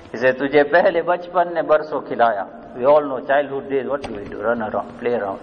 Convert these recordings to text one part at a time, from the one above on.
He said, तुझे पहले बचपन ने बरसों खिलाया. We all know childhood days, what do we do? Run around, play around.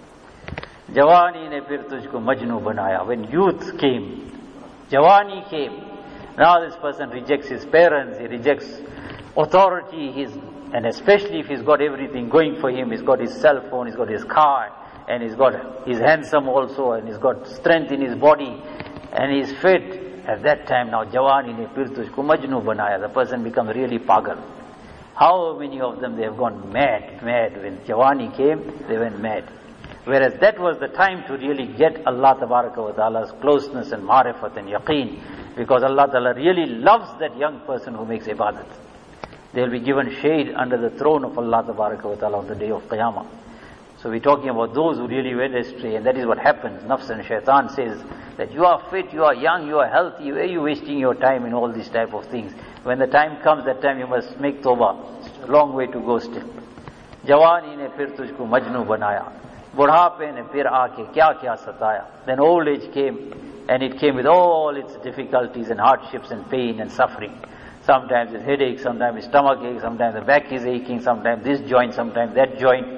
जवानी ने फिर तुझको मजनू बनाया. When youth came, Jawani came. Now this person rejects his parents, he rejects authority, and especially if he's got everything going for him, he's got his cell phone, he's got his car, and he's handsome also, and he's got strength in his body, and he's fit. At that time now, Jawani ne phir tujhko majnu banaya. The person becomes really pagal. How many of them, they have gone mad. When Jawani came, they went mad. Whereas that was the time to really get Allah Tabaraka wa Ta'ala's closeness and marifat and yaqeen, because Allah Ta'ala really loves that young person who makes ibadat. They will be given shade under the throne of Allah Tabaraka wa Ta'ala on the day of Qiyamah. So we're talking about those who really went astray, and that is what happens. Nafs and shaitan says that you are fit, you are young, you are healthy, where are you wasting your time in all these type of things? When the time comes, that time you must make tawbah. It's a long way to go still. Jawani ne phir tujhko majnu banaya. Budhape ne phir aake kya kya sataya. Then old age came, and it came with all its difficulties and hardships and pain and suffering. Sometimes it's headache, sometimes it's stomach ache, sometimes the back is aching, sometimes this joint, sometimes that joint.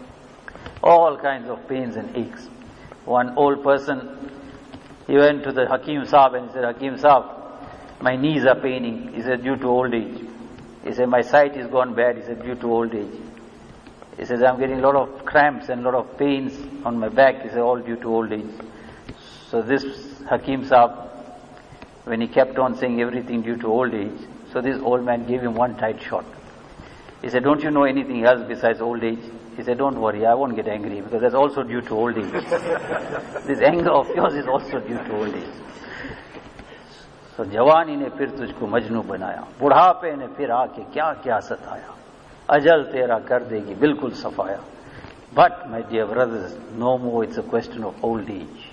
All kinds of pains and aches. One old person, he went to the Hakim Saab and he said, Hakim Saab, my knees are paining. He said, due to old age. He said, my sight is gone bad. He said, due to old age. He says, I'm getting a lot of cramps and a lot of pains on my back. He said, all due to old age. So this Hakim Saab, when he kept on saying everything due to old age, so this old man gave him one tight shot. He said, don't you know anything else besides old age? He said, don't worry, I won't get angry, because that's also due to old age. This anger of yours is also due to old age. So Jawani ne phir tujhko majnu banaya. Budhape ne phir aake kya kya sataya. Ajal tera kar degi bilkul safaya. But my dear brothers, no more it's a question of old age.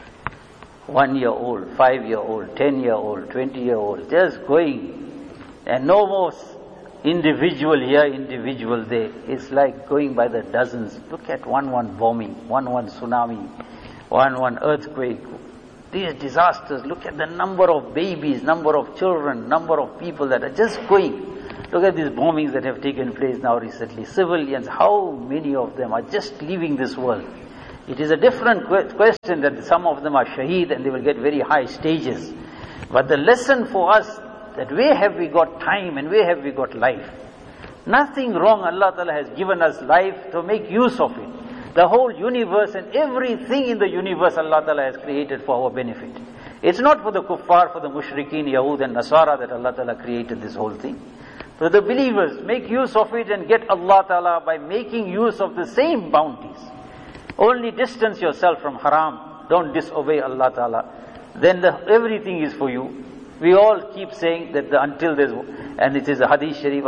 1 year old, 5 year old, 10 year old, 20 year old, just going. And no more individual here, individual there. It's like going by the dozens. Look at one bombing, one tsunami, one earthquake. These disasters, look at the number of babies, number of children, number of people that are just going. Look at these bombings that have taken place now recently. Civilians, how many of them are just leaving this world? It is a different question that some of them are shaheed and they will get very high stages. But the lesson for us, that where have we got time and where have we got life? Nothing wrong. Allah Ta'ala has given us life to make use of it. The whole universe and everything in the universe Allah Ta'ala has created for our benefit. It's not for the kuffar, for the mushrikeen, Yahud and Nasara that Allah Ta'ala created this whole thing. For the believers, make use of it and get Allah Ta'ala by making use of the same bounties. Only distance yourself from haram. Don't disobey Allah Ta'ala. Then everything is for you. We all keep saying that until there's, and it is a hadith sharif,